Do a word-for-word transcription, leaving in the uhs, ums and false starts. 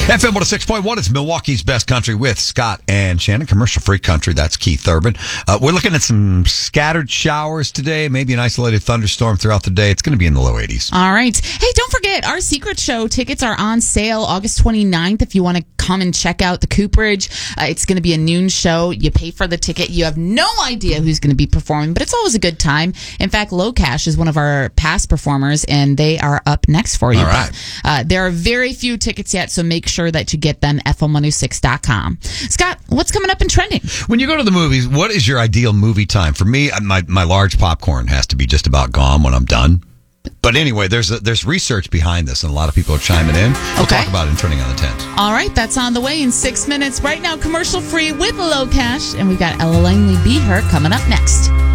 F M one oh six point one, it's Milwaukee's Best Country with Scott and Shannon. Commercial free country, that's Keith Urban. Uh, we're looking at some scattered showers today, maybe an isolated thunderstorm throughout the day. It's going to be in the low eighties. All right. Hey, don't forget, our Secret Show tickets are on sale August twenty-ninth if you want to come and check out the Cooperage. Uh, it's going to be a noon show. You pay for the ticket. You have no idea who's going to be performing, but it's always a good time. In fact, Low Cash is one of our past performers, and they are up next for you. All right. Uh, there are very few tickets yet, so make sure that you get them, F M one oh six dot com. Scott, what's coming up in trending? When you go to the movies, what is your ideal movie time? For me, my, my large popcorn has to be just about gone when I'm done. But anyway, there's a, there's research behind this, and a lot of people are chiming in. We'll Okay. talk about it in Trending on the tenth. All right, that's on the way in six minutes. Right now, commercial free with Low Cash, and we've got Ella Langley Be Her coming up next.